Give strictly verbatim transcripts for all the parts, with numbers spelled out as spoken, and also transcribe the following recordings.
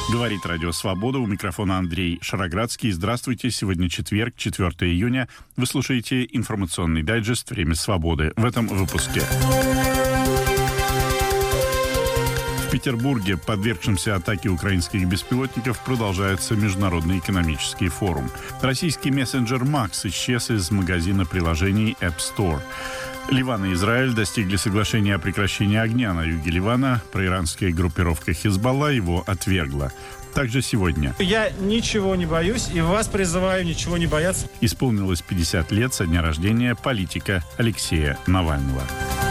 Говорит Радио Свобода. У микрофона Андрей Шароградский. Здравствуйте. Сегодня четверг, четвёртого июня. Вы слушаете информационный дайджест «Время свободы». В этом выпуске. В Петербурге, подвергшемся атаке украинских беспилотников, продолжается Международный экономический форум. Российский мессенджер Макс исчез из магазина приложений App Store. Ливан и Израиль достигли соглашения о прекращении огня на юге Ливана. Проиранская группировка Хизбалла его отвергла. Также сегодня. Я ничего не боюсь и вас призываю ничего не бояться. Исполнилось пятьдесят лет со дня рождения политика Алексея Навального.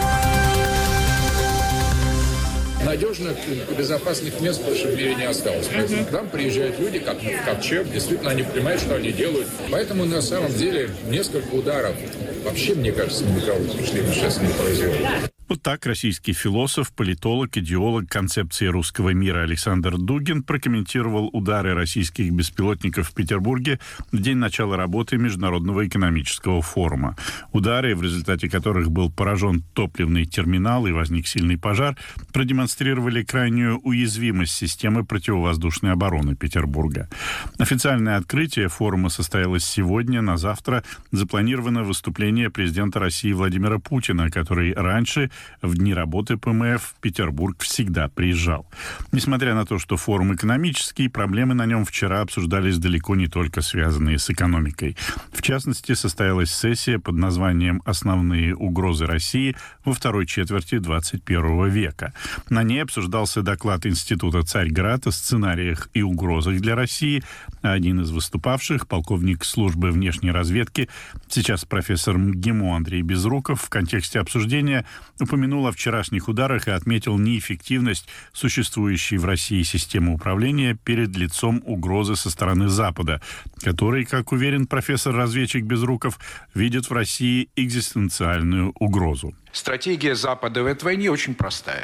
Надежных и безопасных мест больше в мире не осталось. Поэтому к нам приезжают люди, как в ковчег, действительно они понимают, что они делают. Поэтому на самом деле несколько ударов вообще, мне кажется, никого сейчас не производит. Вот так российский философ, политолог, идеолог концепции русского мира Александр Дугин прокомментировал удары российских беспилотников в Петербурге в день начала работы Международного экономического форума. Удары, в результате которых был поражен топливный терминал и возник сильный пожар, продемонстрировали крайнюю уязвимость системы противовоздушной обороны Петербурга. Официальное открытие форума состоялось сегодня. На завтра запланировано выступление президента России Владимира Путина, который раньше в дни работы ПМФ в Петербург всегда приезжал. Несмотря на то, что форум экономический, проблемы на нем вчера обсуждались далеко не только связанные с экономикой. В частности, состоялась сессия под названием «Основные угрозы России во второй четверти двадцать первого века». На ней обсуждался доклад Института Царьград о сценариях и угрозах для России. Один из выступавших, полковник службы внешней разведки, сейчас профессор МГИМО Андрей Безруков, в контексте обсуждения упомянул о вчерашних ударах и отметил неэффективность существующей в России системы управления перед лицом угрозы со стороны Запада, который, как уверен профессор-разведчик Безруков, видит в России экзистенциальную угрозу. Стратегия Запада в этой войне очень простая.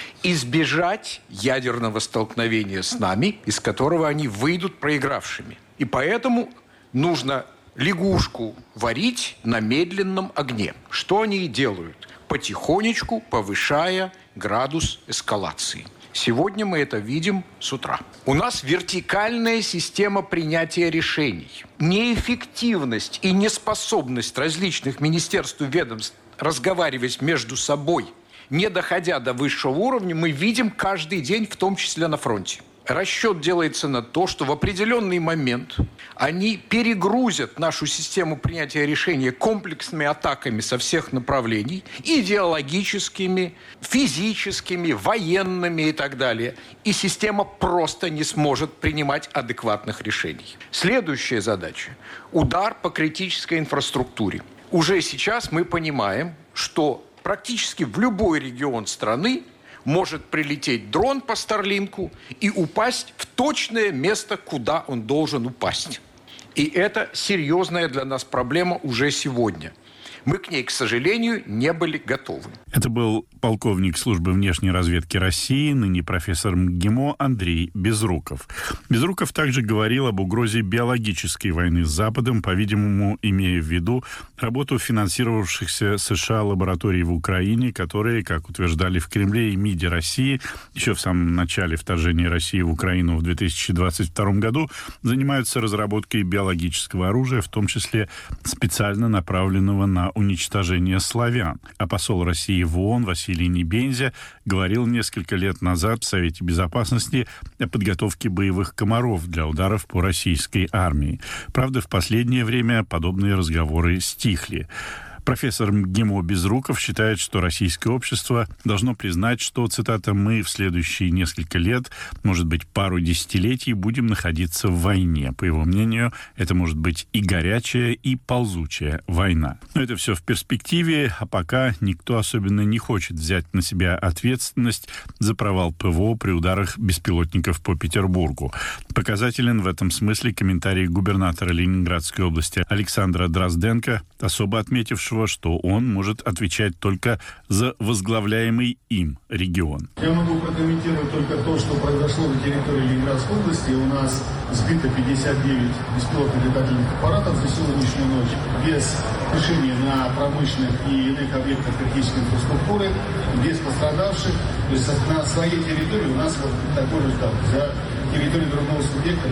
Избежать ядерного столкновения с нами, из которого они выйдут проигравшими. И поэтому нужно лягушку варить на медленном огне. Что они и делают? Потихонечку повышая градус эскалации. Сегодня мы это видим с утра. У нас вертикальная система принятия решений. Неэффективность и неспособность различных министерств и ведомств разговаривать между собой, не доходя до высшего уровня, мы видим каждый день, в том числе на фронте. Расчет делается на то, что в определенный момент они перегрузят нашу систему принятия решений комплексными атаками со всех направлений, идеологическими, физическими, военными и так далее. И система просто не сможет принимать адекватных решений. Следующая задача – удар по критической инфраструктуре. Уже сейчас мы понимаем, что практически в любой регион страны может прилететь дрон по Старлинку и упасть в точное место, куда он должен упасть. И это серьезная для нас проблема уже сегодня. Мы к ней, к сожалению, не были готовы. Это был полковник службы внешней разведки России, ныне профессор МГИМО Андрей Безруков. Безруков также говорил об угрозе биологической войны с Западом, по-видимому, имея в виду работу финансировавшихся США лабораторий в Украине, которые, как утверждали в Кремле и МИДе России, еще в самом начале вторжения России в Украину в две тысячи двадцать втором году, занимаются разработкой биологического оружия, в том числе специально направленного на уничтожение славян. А посол России в ООН Василий Небензя говорил несколько лет назад в Совете Безопасности о подготовке боевых комаров для ударов по российской армии. Правда, в последнее время подобные разговоры стихли. Профессор МГИМО Безруков считает, что российское общество должно признать, что, цитата, «мы в следующие несколько лет, может быть, пару десятилетий будем находиться в войне». По его мнению, это может быть и горячая, и ползучая война. Но это все в перспективе, а пока никто особенно не хочет взять на себя ответственность за провал ПВО при ударах беспилотников по Петербургу. Показателен в этом смысле комментарий губернатора Ленинградской области Александра Дрозденко, особо отметившего, что он может отвечать только за возглавляемый им регион. Я могу прокомментировать только то, что произошло на территории Ленинградской области. У нас сбито пятьдесят девять беспилотных летательных аппаратов за сегодняшнюю ночь без крушения на промышленных и иных объектах критической инфраструктуры, без пострадавших. То есть на своей территории у нас вот такой результат. За территории другого субъекта,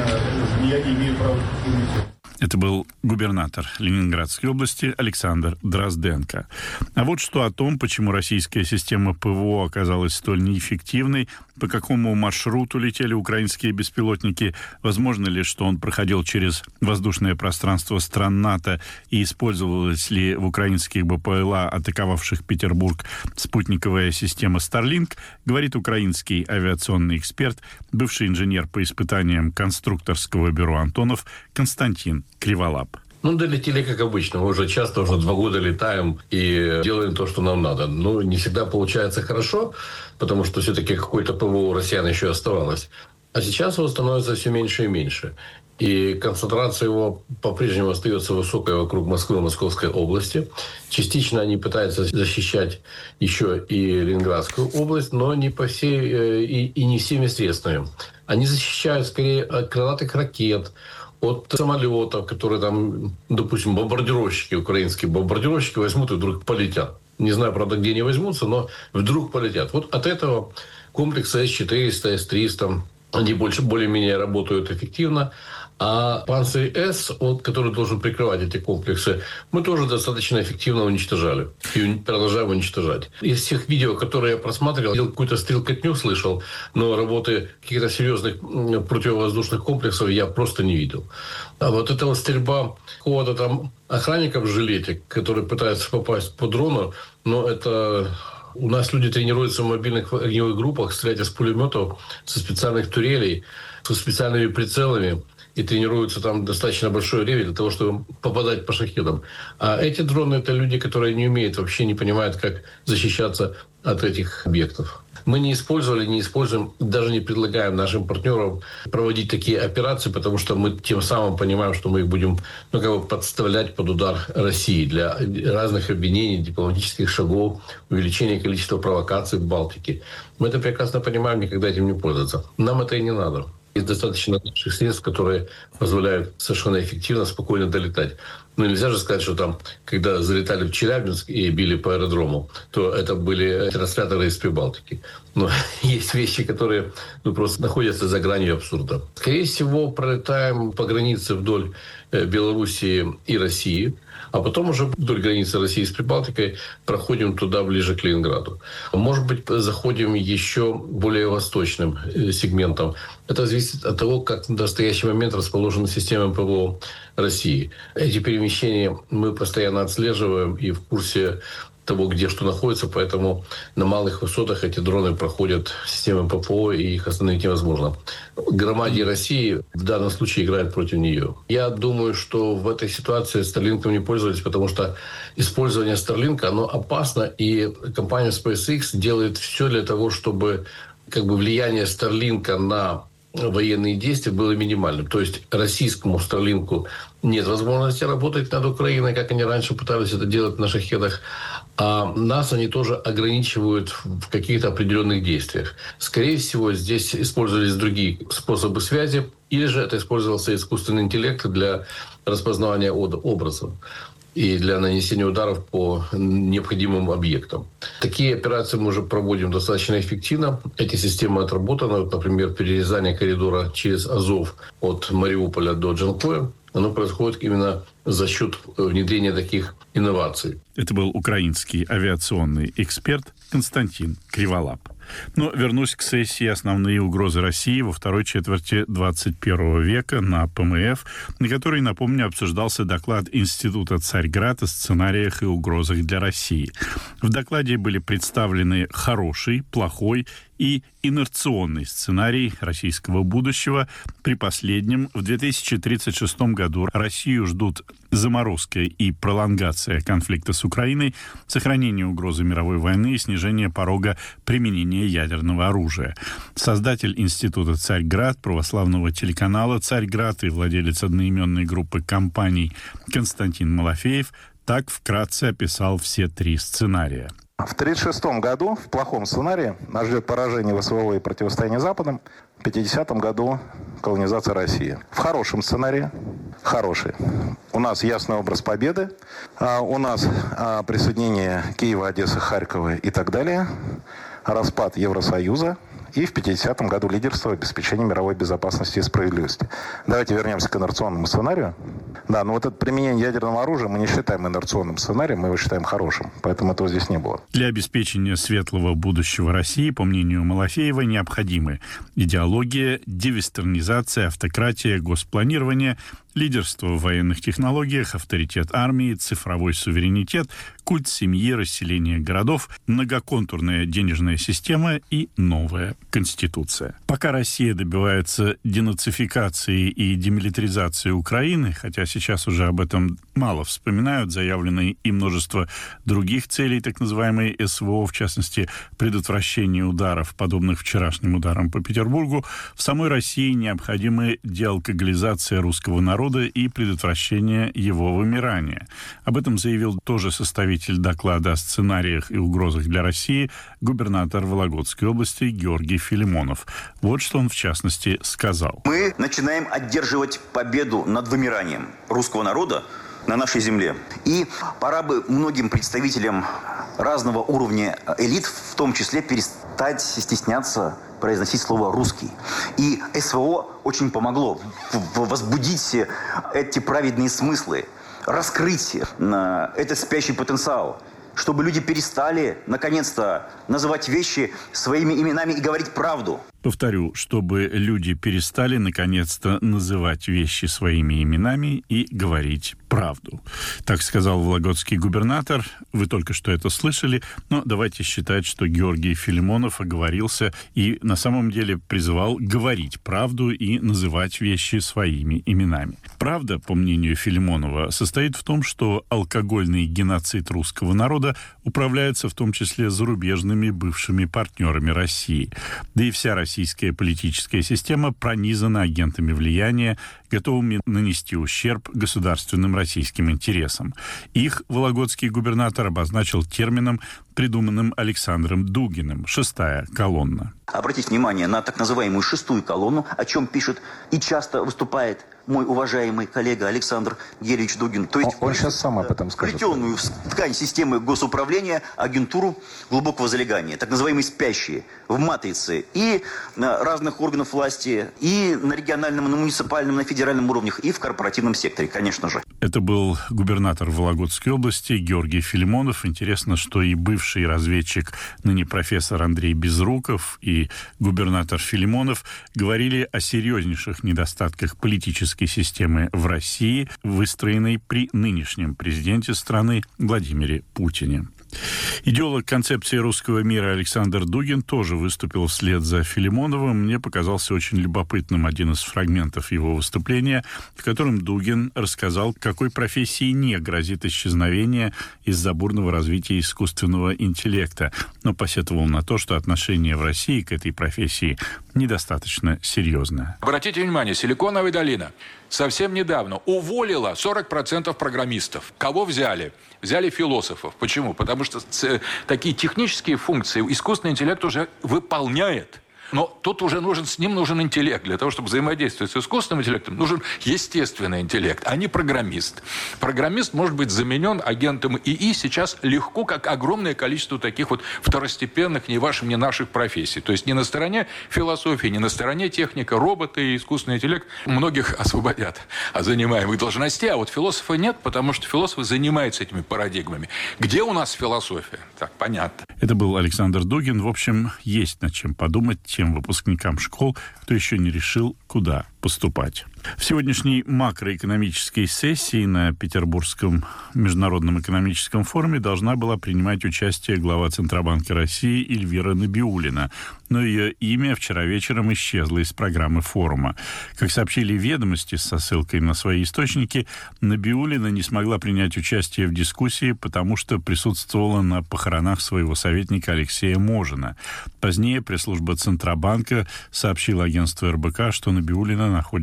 я не имею права комментировать. Это был губернатор Ленинградской области Александр Дрозденко. А вот что о том, почему российская система ПВО оказалась столь неэффективной, по какому маршруту летели украинские беспилотники, возможно ли, что он проходил через воздушное пространство стран НАТО и использовалась ли в украинских БПЛА, атаковавших Петербург, спутниковая система Starlink, говорит украинский авиационный эксперт, бывший инженер по испытаниям конструкторского бюро «Антонов» Константин Криволап. Ну, долетели, как обычно. Мы уже часто, уже два года летаем и делаем то, что нам надо. Но не всегда получается хорошо, потому что все-таки какое-то ПВО у россиян еще оставалось. А сейчас его становится все меньше и меньше. И концентрация его по-прежнему остается высокой вокруг Москвы и Московской области. Частично они пытаются защищать еще и Ленинградскую область, но не по всей и, и не всеми средствами. Они защищают скорее от крылатых ракет, от самолетов, которые там, допустим, бомбардировщики, украинские бомбардировщики возьмут и вдруг полетят. Не знаю, правда, где они возьмутся, но вдруг полетят. Вот от этого комплекса эс четыреста, эс триста, они больше, более-менее работают эффективно. А Панцирь-С, вот, который должен прикрывать эти комплексы, мы тоже достаточно эффективно уничтожали. И продолжаем уничтожать. Из всех видео, которые я просматривал, я какую-то стрелкотню слышал, но работы каких-то серьезных противовоздушных комплексов я просто не видел. А вот эта вот стрельба какого-то там охранника в жилете, который пытается попасть по дрону, но это... У нас люди тренируются в мобильных огневых группах, стрелять из пулеметов со специальных турелей, со специальными прицелами. И тренируются там достаточно большое время для того, чтобы попадать по шахедам. А эти дроны – это люди, которые не умеют, вообще не понимают, как защищаться от этих объектов. Мы не использовали, не используем, даже не предлагаем нашим партнерам проводить такие операции, потому что мы тем самым понимаем, что мы их будем, ну, как бы подставлять под удар России для разных обвинений, дипломатических шагов, увеличения количества провокаций в Балтике. Мы это прекрасно понимаем, никогда этим не пользоваться. Нам это и не надо. Есть достаточно наших средств, которые позволяют совершенно эффективно, спокойно долетать. Ну, нельзя же сказать, что там, когда залетали в Челябинск и били по аэродрому, то это были трансляторы из Прибалтики. Но есть вещи, которые, ну, просто находятся за гранью абсурда. Скорее всего, пролетаем по границе вдоль Белоруссии и России, а потом уже вдоль границы России с Прибалтикой проходим туда, ближе к Ленинграду. Может быть, заходим еще более восточным сегментом. Это зависит от того, как в настоящий момент расположены системы ПВО России. Эти перемещения мы постоянно отслеживаем и в курсе того, где что находится, поэтому на малых высотах эти дроны проходят системы ППО, и их остановить невозможно. Громаде России в данном случае играет против нее. Я думаю, что в этой ситуации Starlink не пользовались, потому что использование Starlink, оно опасно, и компания SpaceX делает все для того, чтобы как бы влияние Starlink на военные действия было минимальным. То есть российскому Starlink нет возможности работать над Украиной, как они раньше пытались это делать на шахедах. А нас они тоже ограничивают в каких-то определенных действиях. Скорее всего, здесь использовались другие способы связи, или же это использовался искусственный интеллект для распознавания образов и для нанесения ударов по необходимым объектам. Такие операции мы уже проводим достаточно эффективно. Эти системы отработаны. Вот, например, перерезание коридора через Азов от Мариуполя до Джанкоя. Оно происходит именно за счет внедрения таких инноваций. Это был украинский авиационный эксперт Константин Криволап. Но вернусь к сессии «Основные угрозы России» во второй четверти двадцать первого века на ПМФ, на которой, напомню, обсуждался доклад Института Царьград о сценариях и угрозах для России. В докладе были представлены хороший, плохой и инерционный сценарий российского будущего. При последнем в две тысячи тридцать шестом году Россию ждут заморозка и пролонгация конфликта с Украиной, сохранение угрозы мировой войны и снижение порога применения ядерного оружия. Создатель Института Царьград, православного телеканала «Царьград» и владелец одноименной группы компаний Константин Малафеев так вкратце описал все три сценария. В тридцать шестом году, в плохом сценарии, нас ждет поражение ВСВО и противостояние Западом. В пятидесятом году колонизация России. В хорошем сценарии, хороший, у нас ясный образ победы, а у нас а, присоединение Киева, Одессы, Харькова и так далее, распад Евросоюза и в пятидесятом году лидерство в обеспечении мировой безопасности и справедливости. Давайте вернемся к инерционному сценарию. Да, но вот это применение ядерного оружия мы не считаем инерционным сценарием, мы его считаем хорошим, поэтому этого здесь не было. Для обеспечения светлого будущего России, по мнению Малафеева, необходимы идеология, девестернизация, автократия, госпланирование, лидерство в военных технологиях, авторитет армии, цифровой суверенитет, культ семьи, расселение городов, многоконтурная денежная система и новая конституция. Пока Россия добивается денацификации и демилитаризации Украины, хотя сейчас уже об этом мало вспоминают, заявлены и множество других целей, так называемой СВО, в частности, предотвращение ударов, подобных вчерашним ударам по Петербургу, в самой России необходима деалкоголизация русского народа и предотвращение его вымирания. Об этом заявил тоже составитель доклада о сценариях и угрозах для России губернатор Вологодской области Георгий Филимонов. Вот что он в частности сказал. Мы начинаем одерживать победу над вымиранием русского народа на нашей земле. И пора бы многим представителям разного уровня элит, в том числе, перестать стесняться произносить слово «русский». И СВО очень помогло возбудить эти праведные смыслы, раскрыть этот спящий потенциал, чтобы люди перестали, наконец-то, называть вещи своими именами и говорить правду. Повторю, чтобы люди перестали, наконец-то, называть вещи своими именами и говорить правду. Так сказал вологодский губернатор. Вы только что это слышали, но давайте считать, что Георгий Филимонов оговорился и на самом деле призывал говорить правду и называть вещи своими именами. Правда, по мнению Филимонова, состоит в том, что алкогольный геноцид русского народа управляется в том числе зарубежными бывшими партнерами России. Да и вся Россия Российская политическая система пронизана агентами влияния, готовыми нанести ущерб государственным российским интересам. Их вологодский губернатор обозначил термином, придуманным Александром Дугиным «шестая колонна». Обратите внимание на так называемую шестую колонну, о чем пишет и часто выступает мой уважаемый коллега Александр Герьевич Дугин. То есть он, он сейчас сам об этом скажет. Вплетенную в ткань системы госуправления агентуру глубокого залегания, так называемые спящие, в матрице и на разных органов власти, и на региональном, на муниципальном, на федеральном уровнях, и в корпоративном секторе, конечно же. Это был губернатор Вологодской области Георгий Филимонов. Интересно, что и бывший разведчик, ныне профессор Андрей Безруков, и губернатор Филимонов говорили о серьезнейших недостатках политической системы в России, выстроенной при нынешнем президенте страны Владимире Путине. Идеолог концепции русского мира Александр Дугин тоже выступил вслед за Филимоновым. Мне показался очень любопытным один из фрагментов его выступления, в котором Дугин рассказал, какой профессии не грозит исчезновение из-за бурного развития искусственного интеллекта, но посетовал на то, что отношение в России к этой профессии недостаточно серьезное. Обратите внимание, Силиконовая долина совсем недавно уволила сорок процентов программистов. Кого взяли? Взяли философов. Почему? Потому что такие технические функции искусственный интеллект уже выполняет. Но тут уже нужен, с ним нужен интеллект. Для того, чтобы взаимодействовать с искусственным интеллектом, нужен естественный интеллект, а не программист. Программист может быть заменен агентом ИИ сейчас легко, как огромное количество таких вот второстепенных, ни ваших, ни наших профессий. То есть не на стороне философии, не на стороне техника, роботы и искусственный интеллект многих освободят от занимаемых должностей, а вот философа нет, потому что философы занимаются этими парадигмами. Где у нас философия? Так, понятно. Это был Александр Дугин. В общем, есть над чем подумать тем выпускникам школ, кто еще не решил, куда поступать. В сегодняшней макроэкономической сессии на Петербургском международном экономическом форуме должна была принимать участие глава Центробанка России Эльвира Набиуллина, но ее имя вчера вечером исчезло из программы форума. Как сообщили «Ведомости» со ссылкой на свои источники, Набиуллина не смогла принять участие в дискуссии, потому что присутствовала на похоронах своего советника Алексея Можина. Позднее пресс-служба Центробанка сообщила агентству эр бэ ка, что Набиуллина находится на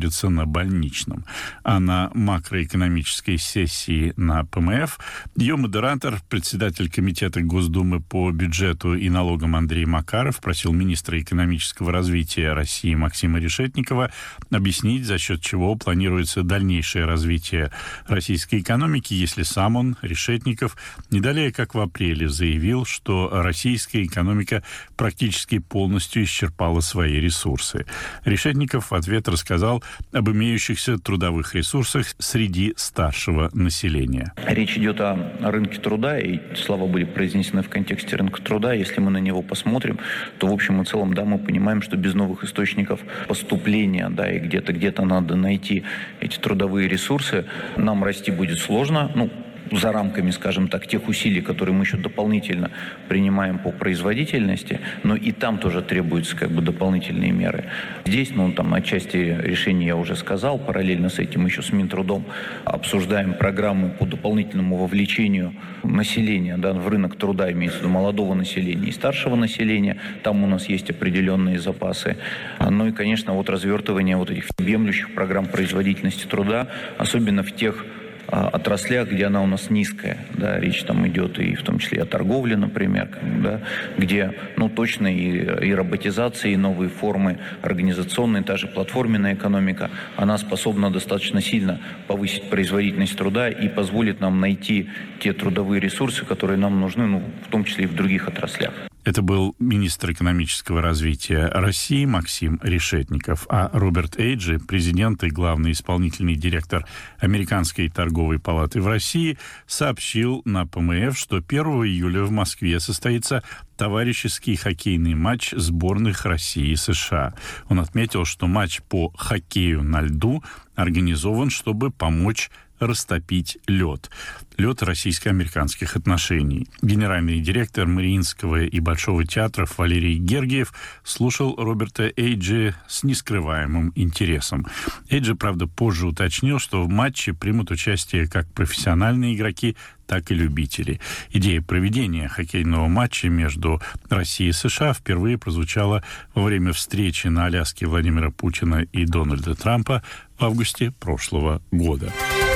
больничном. А на макроэкономической сессии на ПМФ ее модератор, председатель Комитета Госдумы по бюджету и налогам Андрей Макаров просил министра экономического развития России Максима Решетникова объяснить, за счет чего планируется дальнейшее развитие российской экономики, если сам он, Решетников, не далее как в апреле заявил, что российская экономика практически полностью исчерпала свои ресурсы. Решетников в ответ рассказал об имеющихся трудовых ресурсах среди старшего населения. Речь идет о рынке труда, и слова были произнесены в контексте рынка труда. Если мы на него посмотрим, то в общем и целом, да, мы понимаем, что без новых источников поступления, да, и где-то где-то надо найти эти трудовые ресурсы, нам расти будет сложно, ну, за рамками, скажем так, тех усилий, которые мы еще дополнительно принимаем по производительности, но и там тоже требуются как бы дополнительные меры. Здесь, ну, там, отчасти решения я уже сказал, параллельно с этим еще с Минтрудом обсуждаем программы по дополнительному вовлечению населения, да, в рынок труда, имеется в виду молодого населения и старшего населения. Там у нас есть определенные запасы. Ну и, конечно, вот развертывание вот этих всеобъемлющих программ производительности труда, особенно в тех отраслях, где она у нас низкая, да, речь там идет и в том числе о торговле, например, да, где, ну, точно и, и роботизация, и новые формы организационной, та же платформенная экономика, она способна достаточно сильно повысить производительность труда и позволит нам найти те трудовые ресурсы, которые нам нужны, ну, в том числе и в других отраслях. Это был министр экономического развития России Максим Решетников, а Роберт Эйджи, президент и главный исполнительный директор Американской торговой палаты в России, сообщил на ПМФ, что первого июля в Москве состоится товарищеский хоккейный матч сборных России и США. Он отметил, что матч по хоккею на льду организован, чтобы помочь растопить лед. Лед российско-американских отношений. Генеральный директор Мариинского и Большого театров Валерий Гергиев слушал Роберта Эйджи с нескрываемым интересом. Эйджи, правда, позже уточнил, что в матче примут участие как профессиональные игроки, так и любители. Идея проведения хоккейного матча между Россией и США впервые прозвучала во время встречи на Аляске Владимира Путина и Дональда Трампа в августе прошлого года.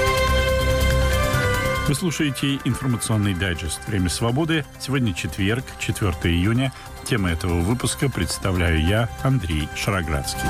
Вы слушаете информационный дайджест «Время свободы». Сегодня четверг, четвёртого июня. Тема этого выпуска представляю я, Андрей Шароградский.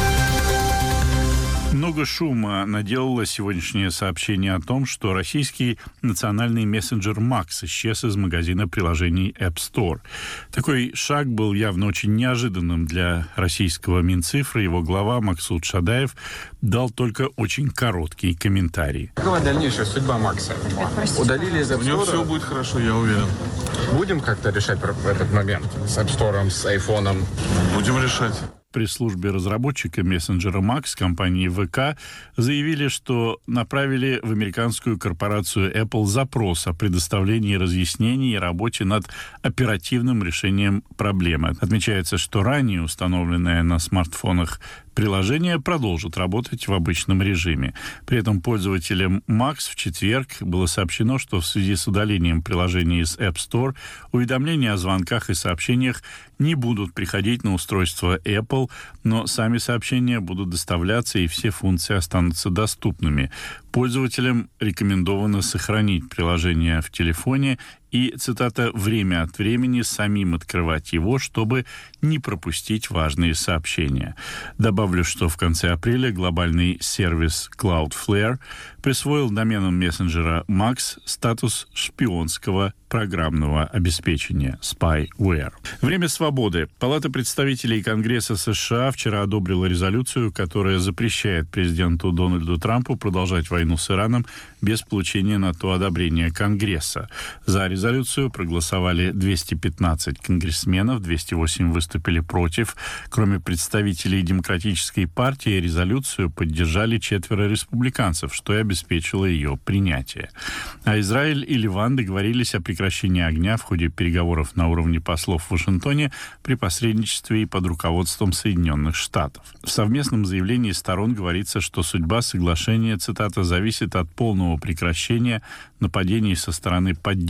Много шума наделало сегодняшнее сообщение о том, что российский национальный мессенджер Макс исчез из магазина приложений App Store. Такой шаг был явно очень неожиданным для российского Минцифры. Его глава Максут Шадаев дал только очень короткий комментарий. Какова дальнейшая судьба Макса? Удалили из App Store? У него все будет хорошо, я уверен. Будем как-то решать этот момент с App Store, с айфоном? Будем решать. При службе разработчика мессенджера Макс компании ВК заявили, что направили в американскую корпорацию Apple запрос о предоставлении разъяснений и работе над оперативным решением проблемы. Отмечается, что ранее установленное на смартфонах приложение продолжит работать в обычном режиме. При этом пользователям Макс в четверг было сообщено, что в связи с удалением приложения из App Store уведомления о звонках и сообщениях не будут приходить на устройство Apple, но сами сообщения будут доставляться и все функции останутся доступными. Пользователям рекомендовано сохранить приложение в телефоне и, цитата, «время от времени самим открывать его, чтобы не пропустить важные сообщения». Добавлю, что в конце апреля глобальный сервис Cloudflare присвоил доменам мессенджера Max статус шпионского программного обеспечения spyware. Время свободы. Палата представителей Конгресса США вчера одобрила резолюцию, которая запрещает президенту Дональду Трампу продолжать войну с Ираном без получения на то одобрения Конгресса. За резолюцию проголосовали двести пятнадцать конгрессменов, двести восемь выступили против. Кроме представителей Демократической партии, резолюцию поддержали четверо республиканцев, что и обеспечило ее принятие. А Израиль и Ливан договорились о прекращении огня в ходе переговоров на уровне послов в Вашингтоне при посредничестве и под руководством Соединенных Штатов. В совместном заявлении сторон говорится, что судьба соглашения, цитата, «зависит от полного прекращения нападений со стороны поддерживаемых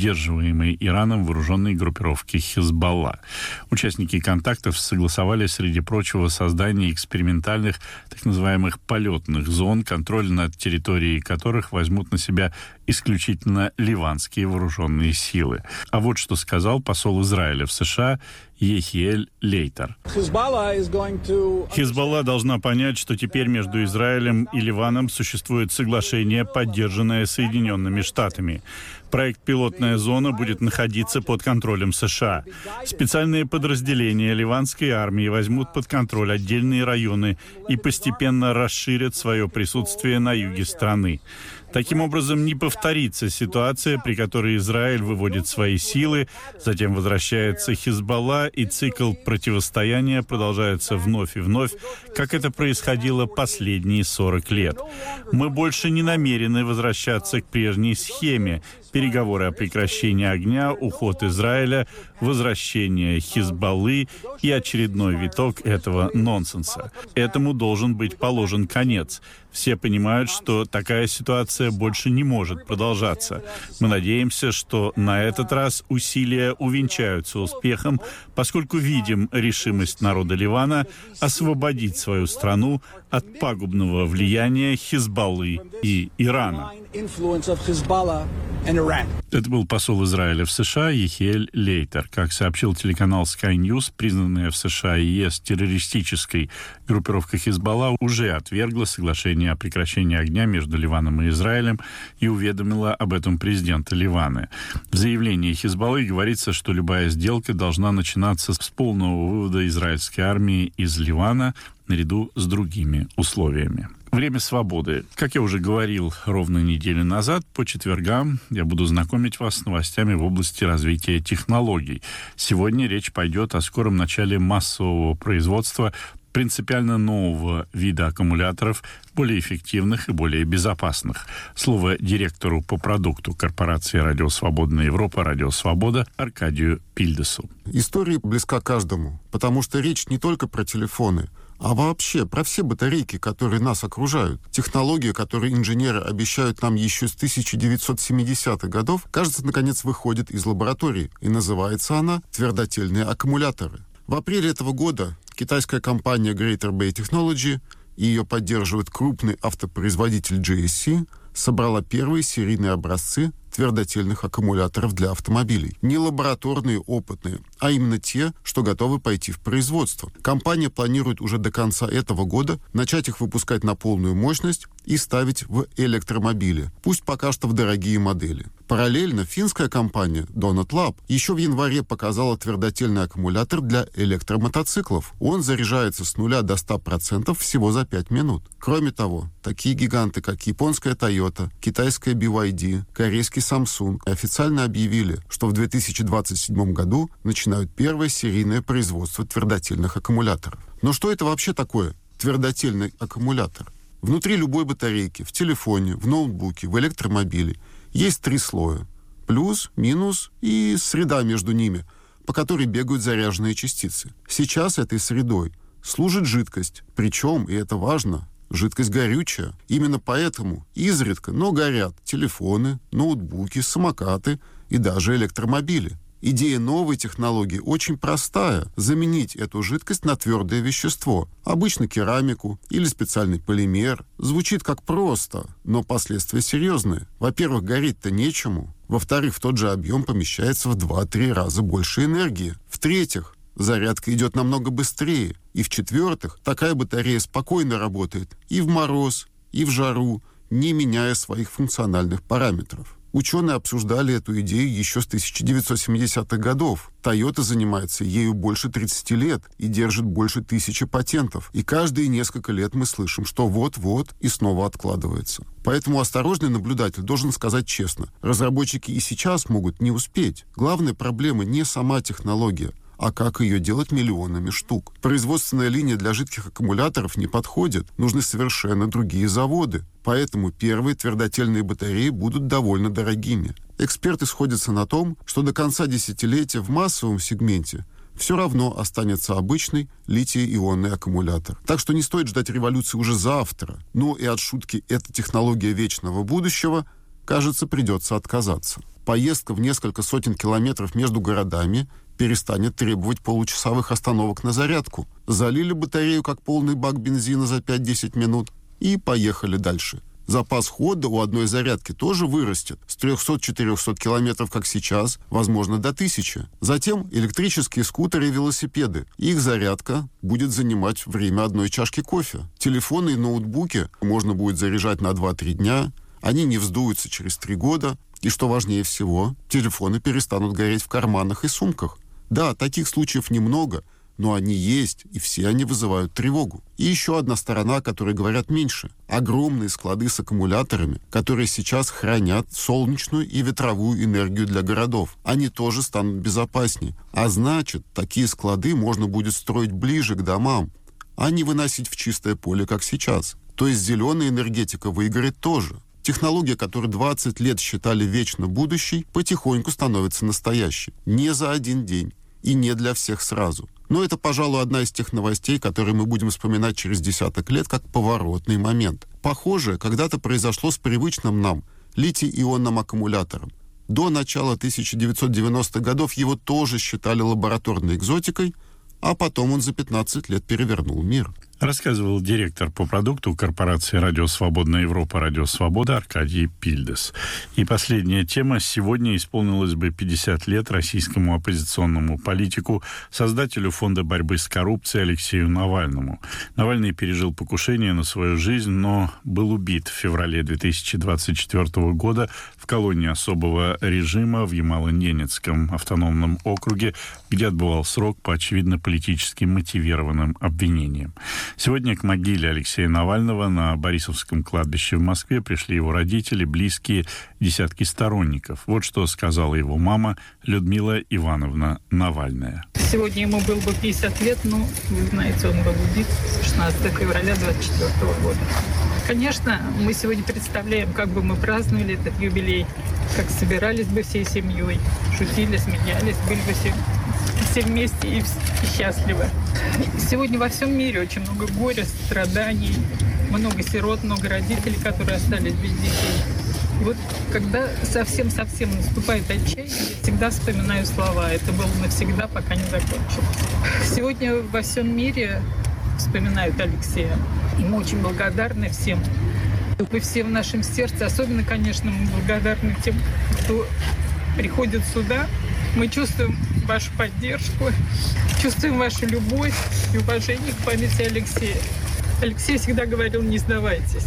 поддерживаемой Ираном вооруженной группировки «Хизбалла». Участники контактов согласовали, среди прочего, создание экспериментальных так называемых полетных зон, контроль над территорией которых возьмут на себя исключительно ливанские вооруженные силы. А вот что сказал посол Израиля в США Ехиэль Лейтер. Хизбалла должна понять, что теперь между Израилем и Ливаном существует соглашение, поддержанное Соединенными Штатами. Проект «Пилотная зона» будет находиться под контролем США. Специальные подразделения ливанской армии возьмут под контроль отдельные районы и постепенно расширят свое присутствие на юге страны. Таким образом, не повторится ситуация, при которой Израиль выводит свои силы, затем возвращается Хизбалла, и цикл противостояния продолжается вновь и вновь, как это происходило последние сорок лет. Мы больше не намерены возвращаться к прежней схеме. Переговоры о прекращении огня, уход Израиля, возвращение Хизбаллы и очередной виток этого нонсенса. Этому должен быть положен конец. Все понимают, что такая ситуация больше не может продолжаться. Мы надеемся, что на этот раз усилия увенчаются успехом, поскольку видим решимость народа Ливана освободить свою страну от пагубного влияния Хизбаллы и Ирана. Это был посол Израиля в США Ехиэль Лейтер. Как сообщил телеканал Sky News, признанная в США и ЕС террористической группировка Хизбалла уже отвергла соглашение о прекращении огня между Ливаном и Израилем и уведомила об этом президента Ливана. В заявлении Хизбаллы говорится, что любая сделка должна начинаться с полного вывода израильской армии из Ливана наряду с другими условиями. Время свободы. Как я уже говорил ровно неделю назад, по четвергам я буду знакомить вас с новостями в области развития технологий. Сегодня речь пойдет о скором начале массового производства принципиально нового вида аккумуляторов, более эффективных и более безопасных. Слово директору по продукту корпорации «Радио Свободная Европа» «Радио Свобода» Аркадию Пильдесу. История близка каждому, потому что речь не только про телефоны, а вообще про все батарейки, которые нас окружают. Технология, которую инженеры обещают нам еще с тысяча девятьсот семидесятых годов, кажется, наконец выходит из лаборатории, и называется она твердотельные аккумуляторы. В апреле этого года китайская компания Greater Bay Technology, и ее поддерживает крупный автопроизводитель джей эс си, собрала первые серийные образцы твердотельных аккумуляторов для автомобилей. Не лабораторные, опытные, а именно те, что готовы пойти в производство. Компания планирует уже до конца этого года начать их выпускать на полную мощность и ставить в электромобили, пусть пока что в дорогие модели. Параллельно финская компания Donut Lab еще в январе показала твердотельный аккумулятор для электромотоциклов. Он заряжается с нуля до ста процентов всего за пять минут. Кроме того, такие гиганты, как японская Toyota, китайская би вай ди, корейский Samsung официально объявили, что в две тысячи двадцать седьмом году начинают первое серийное производство твердотельных аккумуляторов. Но что это вообще такое твердотельный аккумулятор? Внутри любой батарейки, в телефоне, в ноутбуке, в электромобиле есть три слоя. Плюс, минус и среда между ними, по которой бегают заряженные частицы. Сейчас этой средой служит жидкость. Причем, и это важно, жидкость горючая. Именно поэтому изредка, но горят телефоны, ноутбуки, самокаты и даже электромобили. Идея новой технологии очень простая – заменить эту жидкость на твердое вещество, обычно керамику или специальный полимер. Звучит как просто, но последствия серьезные. Во-первых, гореть-то нечему. Во-вторых, в тот же объем помещается в два-три раза больше энергии. В-третьих, зарядка идет намного быстрее. И в-четвертых, такая батарея спокойно работает и в мороз, и в жару, не меняя своих функциональных параметров. Ученые обсуждали эту идею еще с тысяча девятьсот семидесятых годов. Toyota занимается ею больше тридцати лет и держит больше тысячи патентов. И каждые несколько лет мы слышим, что вот-вот и снова откладывается. Поэтому осторожный наблюдатель должен сказать честно, разработчики и сейчас могут не успеть. Главная проблема не сама технология, а как ее делать миллионами штук. Производственная линия для жидких аккумуляторов не подходит. Нужны совершенно другие заводы. Поэтому первые твердотельные батареи будут довольно дорогими. Эксперты сходятся на том, что до конца десятилетия в массовом сегменте все равно останется обычный литий-ионный аккумулятор. Так что не стоит ждать революции уже завтра. Но и от шутки «это технология вечного будущего», кажется, придется отказаться. Поездка в несколько сотен километров между городами перестанет требовать получасовых остановок на зарядку. Залили батарею, как полный бак бензина за пять-десять минут, и поехали дальше. Запас хода у одной зарядки тоже вырастет с трехсот-четырехсот километров, как сейчас, возможно, до тысячи. Затем электрические скутеры и велосипеды. Их зарядка будет занимать время одной чашки кофе. Телефоны и ноутбуки можно будет заряжать на два-три дня. Они не вздуются через три года. И что важнее всего, телефоны перестанут гореть в карманах и сумках. Да, таких случаев немного, но они есть, и все они вызывают тревогу. И еще одна сторона, о которой говорят меньше. Огромные склады с аккумуляторами, которые сейчас хранят солнечную и ветровую энергию для городов. Они тоже станут безопаснее. А значит, такие склады можно будет строить ближе к домам, а не выносить в чистое поле, как сейчас. То есть зеленая энергетика выиграет тоже. Технология, которую двадцать лет считали вечно будущей, потихоньку становится настоящей. Не за один день. И не для всех сразу. Но это, пожалуй, одна из тех новостей, которые мы будем вспоминать через десяток лет как поворотный момент. Похожее когда-то произошло с привычным нам литий-ионным аккумулятором. До начала тысяча девятьсот девяностых годов его тоже считали лабораторной экзотикой, а потом он за пятнадцать лет перевернул мир. Рассказывал директор по продукту корпорации «Радио Свободная Европа» «Радио Свобода» Аркадий Пильдес. И последняя тема. Сегодня исполнилось бы пятьдесят лет российскому оппозиционному политику, создателю Фонда борьбы с коррупцией Алексею Навальному. Навальный пережил покушение на свою жизнь, но был убит в феврале две тысячи двадцать четвёртого года в колонии особого режима в Ямало-Ненецком автономном округе, где отбывал срок по очевидно политически мотивированным обвинениям. Сегодня к могиле Алексея Навального на Борисовском кладбище в Москве пришли его родители, близкие, десятки сторонников. Вот что сказала его мама Людмила Ивановна Навальная. Сегодня ему было бы пятьдесят лет, но, вы знаете, он был убит шестнадцатого февраля две тысячи двадцать четвёртого года. Конечно, мы сегодня представляем, как бы мы праздновали этот юбилей, как собирались бы всей семьей, шутили, смеялись, были бы все, все вместе и, и счастливы. Сегодня во всем мире очень много горя, страданий, много сирот, много родителей, которые остались без детей. И вот когда совсем-совсем наступает отчаяние, я всегда вспоминаю слова «это было навсегда, пока не закончилось». Сегодня во всем мире вспоминают Алексея. И мы очень благодарны всем. Вы все в нашем сердце. Особенно, конечно, мы благодарны тем, кто приходит сюда. Мы чувствуем вашу поддержку, чувствуем вашу любовь и уважение к памяти Алексея. Алексей всегда говорил «не сдавайтесь».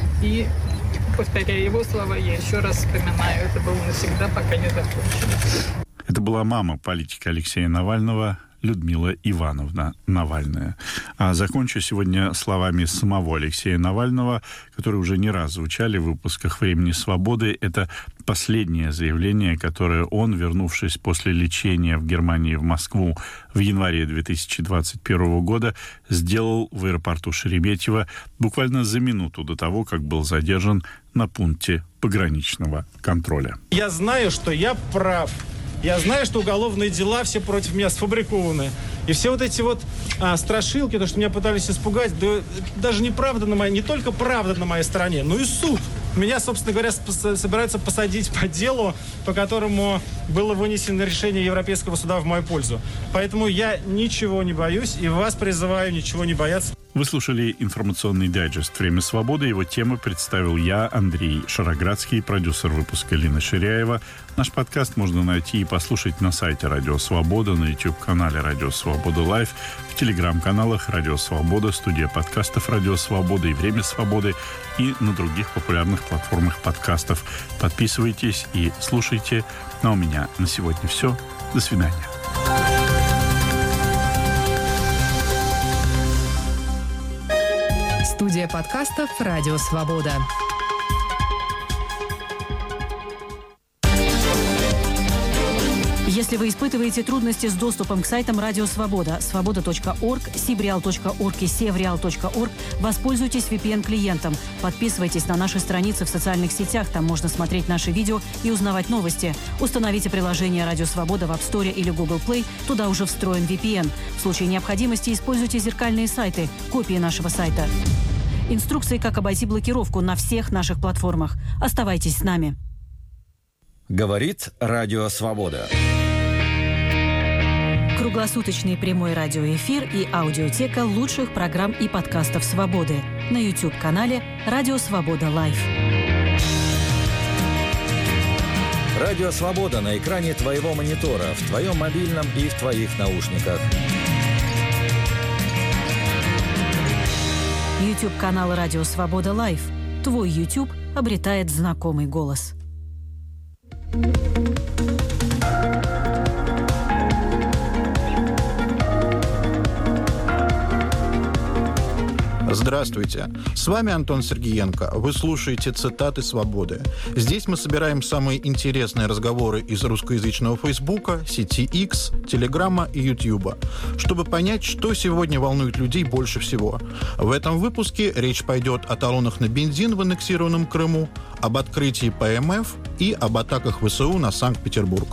И, повторяя его слова, я еще раз вспоминаю, это было навсегда, пока не закончилось. Это была мама политика Алексея Навального, Людмила Ивановна Навальная. А закончу сегодня словами самого Алексея Навального, которые уже не раз звучали в выпусках «Времени свободы». Это последнее заявление, которое он, вернувшись после лечения в Германии в Москву в январе две тысячи двадцать первого года, сделал в аэропорту Шереметьево буквально за минуту до того, как был задержан на пункте пограничного контроля. Я знаю, что я прав. Я знаю, что уголовные дела все против меня сфабрикованы. И все вот эти вот а, страшилки, то, что меня пытались испугать, да, даже неправда на моей, не только правда на моей стороне, но и суд. Меня, собственно говоря, собираются посадить по делу, по которому было вынесено решение Европейского суда в мою пользу. Поэтому я ничего не боюсь и вас призываю ничего не бояться. Вы слушали информационный дайджест «Время свободы». Его тему представил я, Андрей Шароградский, продюсер выпуска Лина Ширяева. Наш подкаст можно найти и послушать на сайте «Радио Свобода», на YouTube-канале «Радио Свобода Лайв», в телеграм-каналах «Радио Свобода», студия подкастов «Радио Свобода» и «Время свободы» и на других популярных платформах подкастов. Подписывайтесь и слушайте. Ну а у меня на сегодня все. До свидания. Студия подкастов «Радио Свобода». Если вы испытываете трудности с доступом к сайтам Радио Свобода, свобода точка орг, сибреал точка орг и севреал точка орг, воспользуйтесь ви пи эн-клиентом. Подписывайтесь на наши страницы в социальных сетях, там можно смотреть наши видео и узнавать новости. Установите приложение Радио Свобода в App Store или Google Play, туда уже встроен ви пи эн. В случае необходимости используйте зеркальные сайты, копии нашего сайта. Инструкции, как обойти блокировку на всех наших платформах. Оставайтесь с нами. Говорит Радио Свобода. Круглосуточный прямой радиоэфир и аудиотека лучших программ и подкастов «Свободы» на YouTube-канале «Радио Свобода Лайв». Радио Свобода на экране твоего монитора, в твоем мобильном и в твоих наушниках. YouTube-канал «Радио Свобода Лайв». Твой YouTube обретает знакомый голос. Здравствуйте, с вами Антон Сергеенко. Вы слушаете «Цитаты свободы». Здесь мы собираем самые интересные разговоры из русскоязычного Фейсбука, сети X, Телеграма и Ютьюба, чтобы понять, что сегодня волнует людей больше всего. В этом выпуске речь пойдет о талонах на бензин в аннексированном Крыму, об открытии ПМФ и об атаках ВСУ на Санкт-Петербург.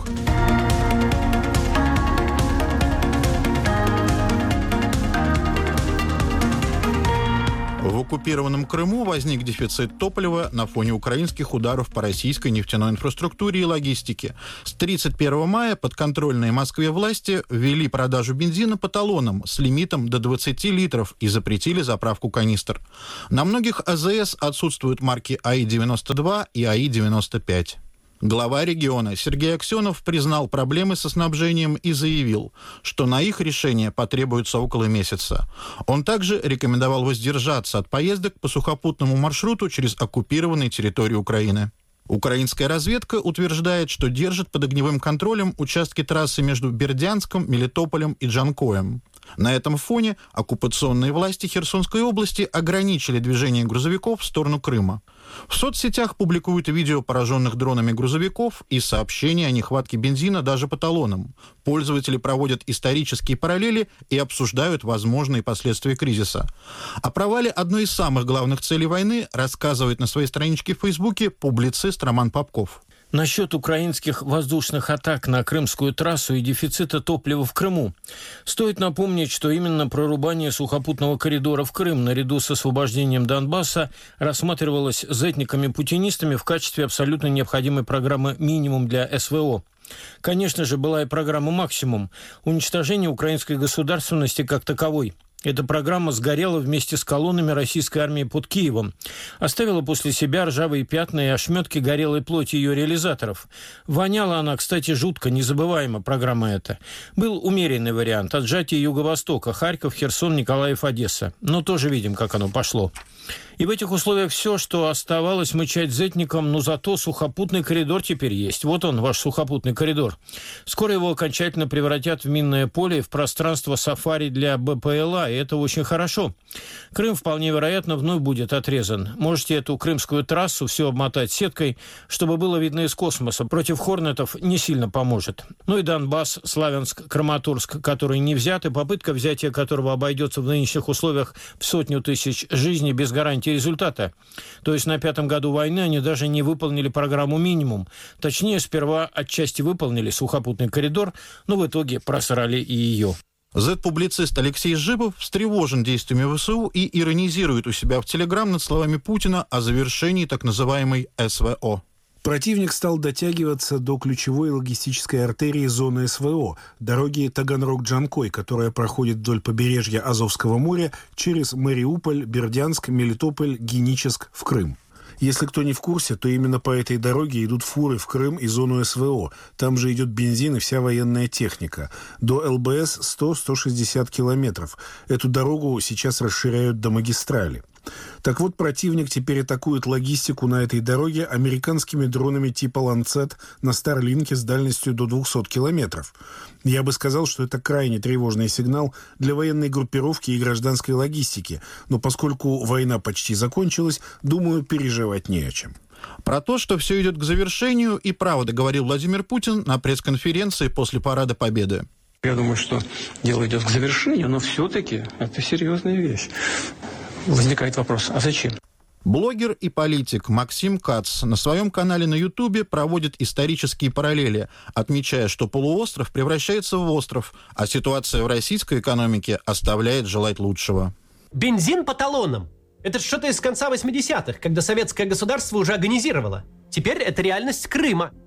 В оккупированном Крыму возник дефицит топлива на фоне украинских ударов по российской нефтяной инфраструктуре и логистике. С тридцать первого мая подконтрольные Москве власти ввели продажу бензина по талонам с лимитом до двадцати литров и запретили заправку канистр. На многих АЗС отсутствуют марки АИ девяносто два и АИ девяносто пять. Глава региона Сергей Аксенов признал проблемы со снабжением и заявил, что на их решение потребуется около месяца. Он также рекомендовал воздержаться от поездок по сухопутному маршруту через оккупированные территории Украины. Украинская разведка утверждает, что держит под огневым контролем участки трассы между Бердянском, Мелитополем и Джанкоем. На этом фоне оккупационные власти Херсонской области ограничили движение грузовиков в сторону Крыма. В соцсетях публикуют видео пораженных дронами грузовиков и сообщения о нехватке бензина даже по талонам. Пользователи проводят исторические параллели и обсуждают возможные последствия кризиса. О провале одной из самых главных целей войны рассказывает на своей страничке в Фейсбуке публицист Роман Попков. Насчет украинских воздушных атак на Крымскую трассу и дефицита топлива в Крыму. Стоит напомнить, что именно прорубание сухопутного коридора в Крым наряду с освобождением Донбасса рассматривалось зетниками-путинистами в качестве абсолютно необходимой программы «Минимум» для СВО. Конечно же, была и программа «Максимум» – уничтожение украинской государственности как таковой. Эта программа сгорела вместе с колоннами российской армии под Киевом. Оставила после себя ржавые пятна и ошметки горелой плоти ее реализаторов. Воняла она, кстати, жутко, незабываемо, программа эта. Был умеренный вариант – отжатие Юго-Востока, Харьков, Херсон, Николаев, Одесса. Но тоже видим, как оно пошло. И в этих условиях все, что оставалось мычать зетникам, но зато сухопутный коридор теперь есть. Вот он, ваш сухопутный коридор. Скоро его окончательно превратят в минное поле и в пространство сафари для БПЛА, и это очень хорошо. Крым вполне вероятно вновь будет отрезан. Можете эту крымскую трассу все обмотать сеткой, чтобы было видно из космоса. Против хорнетов не сильно поможет. Ну и Донбасс, Славянск, Краматорск, который не взят, и попытка взятия которого обойдется в нынешних условиях в сотню тысяч жизней без гарантии результата. То есть на пятом году войны они даже не выполнили программу «Минимум». Точнее, сперва отчасти выполнили сухопутный коридор, но в итоге просрали и ее. Зет-публицист Алексей Жибов встревожен действиями ВСУ и иронизирует у себя в Телеграм над словами Путина о завершении так называемой СВО. Противник стал дотягиваться до ключевой логистической артерии зоны СВО, дороги Таганрог-Джанкой, которая проходит вдоль побережья Азовского моря через Мариуполь, Бердянск, Мелитополь, Геническ в Крым. Если кто не в курсе, то именно по этой дороге идут фуры в Крым и зону СВО. Там же идет бензин и вся военная техника. До ЛБС сто - сто шестьдесят километров. Эту дорогу сейчас расширяют до магистрали. Так вот, противник теперь атакует логистику на этой дороге американскими дронами типа «Ланцет» на Старлинке с дальностью до двухсот километров. Я бы сказал, что это крайне тревожный сигнал для военной группировки и гражданской логистики. Но поскольку война почти закончилась, думаю, переживать не о чем. Про то, что все идет к завершению, и правда говорил Владимир Путин на пресс-конференции после Парада Победы. Я думаю, что дело идет к завершению, но все-таки это серьезная вещь. Возникает вопрос, а зачем? Блогер и политик Максим Кац на своем канале на Ютубе проводит исторические параллели, отмечая, что полуостров превращается в остров, а ситуация в российской экономике оставляет желать лучшего. Бензин по талонам. Это что-то из конца восьмидесятых, когда советское государство уже агонизировало. Теперь это реальность Крыма.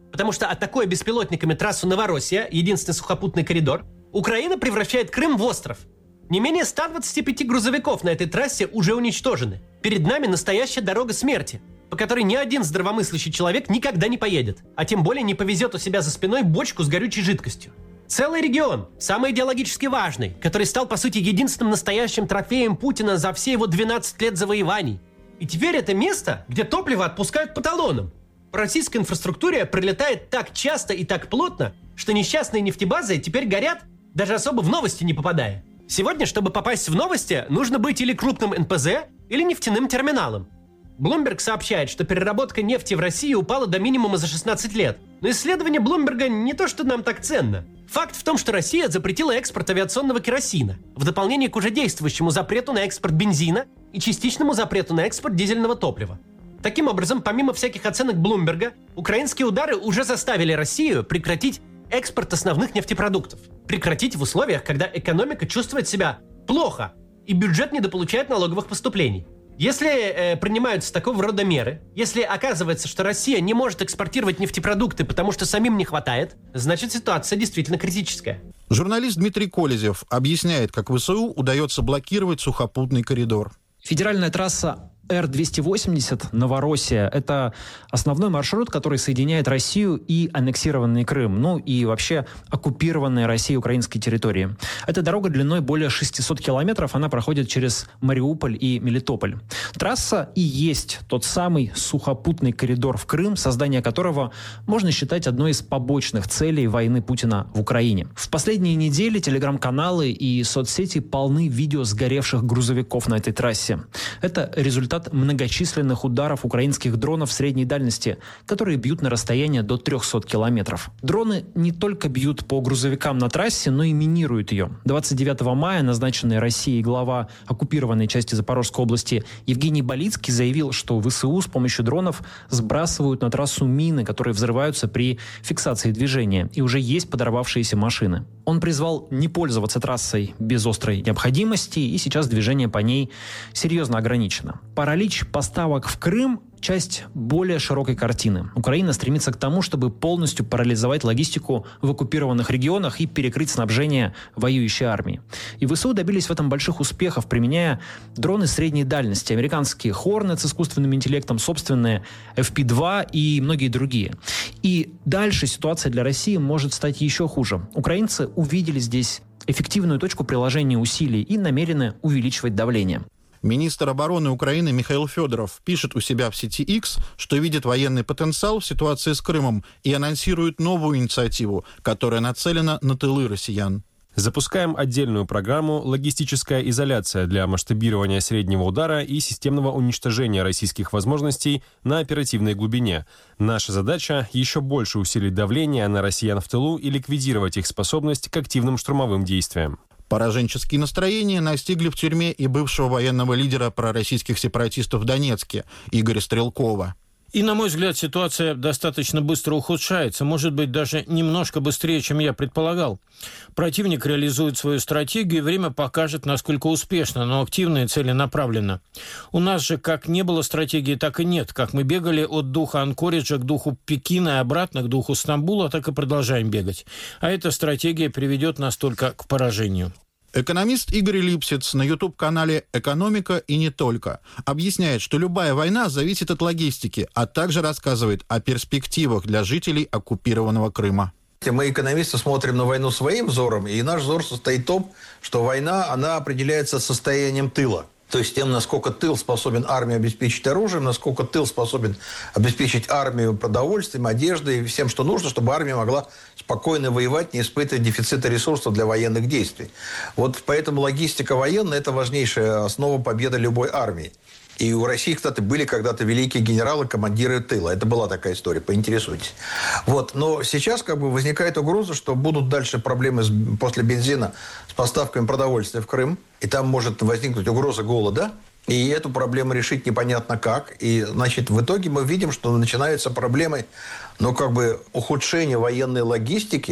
Потому что, атакуя беспилотниками трассу Новороссия, единственный сухопутный коридор, Украина превращает Крым в остров. Не менее ста двадцати пяти грузовиков на этой трассе уже уничтожены. Перед нами настоящая дорога смерти, по которой ни один здравомыслящий человек никогда не поедет, а тем более не повезет у себя за спиной бочку с горючей жидкостью. Целый регион, самый идеологически важный, который стал, по сути, единственным настоящим трофеем Путина за все его двенадцать лет завоеваний. И теперь это место, где топливо отпускают по талонам. По российской инфраструктуре пролетает так часто и так плотно, что несчастные нефтебазы теперь горят, даже особо в новости не попадая. Сегодня, чтобы попасть в новости, нужно быть или крупным эн пэ зэ, или нефтяным терминалом. Bloomberg сообщает, что переработка нефти в России упала до минимума за шестнадцать лет. Но исследование Bloomberg не то, что нам так ценно. Факт в том, что Россия запретила экспорт авиационного керосина, в дополнение к уже действующему запрету на экспорт бензина и частичному запрету на экспорт дизельного топлива. Таким образом, помимо всяких оценок Блумберга, украинские удары уже заставили Россию прекратить экспорт основных нефтепродуктов. Прекратить в условиях, когда экономика чувствует себя плохо и бюджет недополучает налоговых поступлений. Если э, принимаются такого рода меры, если оказывается, что Россия не может экспортировать нефтепродукты, потому что самим не хватает, значит ситуация действительно критическая. Журналист Дмитрий Колезев объясняет, как ВСУ удается блокировать сухопутный коридор. Федеральная трасса Эр двести восемьдесят Новороссия – это основной маршрут, который соединяет Россию и аннексированный Крым, ну и вообще оккупированные Россией украинские территории. Эта дорога длиной более шестисот километров, она проходит через Мариуполь и Мелитополь. Трасса и есть тот самый сухопутный коридор в Крым, создание которого можно считать одной из побочных целей войны Путина в Украине. В последние недели телеграм-каналы и соцсети полны видео сгоревших грузовиков на этой трассе. Это результат многочисленных ударов украинских дронов средней дальности, которые бьют на расстояние до трехсот километров. Дроны не только бьют по грузовикам на трассе, но и минируют ее. двадцать девятого мая назначенный Россией глава оккупированной части Запорожской области Евгений Балицкий заявил, что ВСУ с помощью дронов сбрасывают на трассу мины, которые взрываются при фиксации движения, и уже есть подорвавшиеся машины. Он призвал не пользоваться трассой без острой необходимости, и сейчас движение по ней серьезно ограничено. Паралич поставок в Крым – часть более широкой картины. Украина стремится к тому, чтобы полностью парализовать логистику в оккупированных регионах и перекрыть снабжение воюющей армии. И ВСУ добились в этом больших успехов, применяя дроны средней дальности, американские Hornet с искусственным интеллектом, собственные эф пи два и многие другие. И дальше ситуация для России может стать еще хуже. Украинцы увидели здесь эффективную точку приложения усилий и намерены увеличивать давление. Министр обороны Украины Михаил Федоров пишет у себя в сети X, что видит военный потенциал в ситуации с Крымом и анонсирует новую инициативу, которая нацелена на тылы россиян. Запускаем отдельную программу «Логистическая изоляция» для масштабирования среднего удара и системного уничтожения российских возможностей на оперативной глубине. Наша задача – еще больше усилить давление на россиян в тылу и ликвидировать их способность к активным штурмовым действиям. Пораженческие настроения настигли в тюрьме и бывшего военного лидера пророссийских сепаратистов в Донецке Игоря Стрелкова. И, на мой взгляд, ситуация достаточно быстро ухудшается, может быть, даже немножко быстрее, чем я предполагал. Противник реализует свою стратегию, и время покажет, насколько успешно, но активно и целенаправленно. У нас же как не было стратегии, так и нет. Как мы бегали от духа Анкориджа к духу Пекина и обратно к духу Стамбула, так и продолжаем бегать. А эта стратегия приведет нас только к поражению. Экономист Игорь Липсиц на YouTube-канале «Экономика и не только» объясняет, что любая война зависит от логистики, а также рассказывает о перспективах для жителей оккупированного Крыма. Мы, экономисты, смотрим на войну своим взором, и наш взор состоит в том, что война, она определяется состоянием тыла. То есть тем, насколько тыл способен армию обеспечить оружием, насколько тыл способен обеспечить армию продовольствием, одеждой и всем, что нужно, чтобы армия могла спокойно воевать, не испытывая дефицита ресурсов для военных действий. Вот поэтому логистика военная – это важнейшая основа победы любой армии. И у России, кстати, были когда-то великие генералы, командиры тыла. Это была такая история, поинтересуйтесь. Вот. Но сейчас как бы возникает угроза, что будут дальше проблемы с, после бензина с поставками продовольствия в Крым. И там может возникнуть угроза голода. И эту проблему решить непонятно как. И, значит, в итоге мы видим, что начинаются проблемы, ну, как бы ухудшения военной логистики и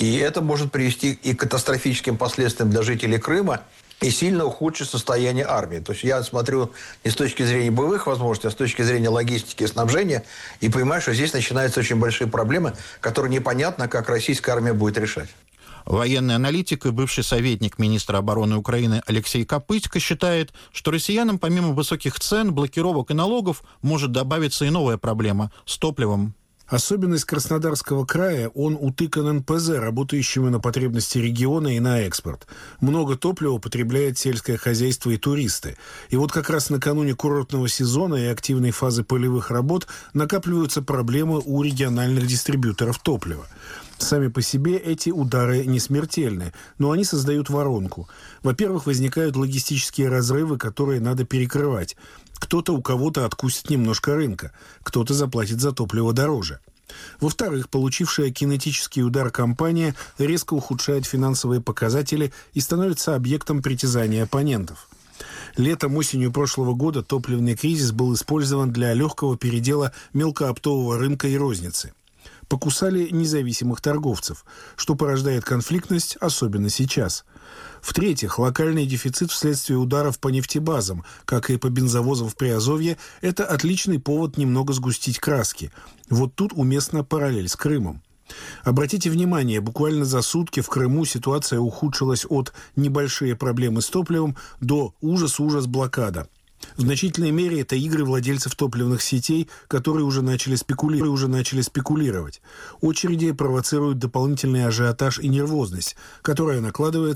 И это может привести и к катастрофическим последствиям для жителей Крыма, и сильно ухудшить состояние армии. То есть я смотрю не с точки зрения боевых возможностей, а с точки зрения логистики и снабжения, и понимаю, что здесь начинаются очень большие проблемы, которые непонятно, как российская армия будет решать. Военный аналитик и бывший советник министра обороны Украины Алексей Копытько считает, что россиянам помимо высоких цен, блокировок и налогов может добавиться и новая проблема с топливом. Особенность Краснодарского края – он утыкан эн пэ зэ, работающими на потребности региона и на экспорт. Много топлива потребляет сельское хозяйство и туристы. И вот как раз накануне курортного сезона и активной фазы полевых работ накапливаются проблемы у региональных дистрибьюторов топлива. Сами по себе эти удары не смертельны, но они создают воронку. Во-первых, возникают логистические разрывы, которые надо перекрывать. Кто-то у кого-то откусит немножко рынка, кто-то заплатит за топливо дороже. Во-вторых, получившая кинетический удар компания резко ухудшает финансовые показатели и становится объектом притязания оппонентов. Летом-осенью прошлого года топливный кризис был использован для легкого передела мелкооптового рынка и розницы. Покусали независимых торговцев, что порождает конфликтность, особенно сейчас. В-третьих, локальный дефицит вследствие ударов по нефтебазам, как и по бензовозам в Приазовье, это отличный повод немного сгустить краски. Вот тут уместна параллель с Крымом. Обратите внимание, буквально за сутки в Крыму ситуация ухудшилась от «небольшие проблемы с топливом» до «ужас-ужас блокада». В значительной мере это игры владельцев топливных сетей, которые уже начали спекулировать. Уже начали спекулировать. Очереди провоцируют дополнительный ажиотаж и нервозность, которая накладывается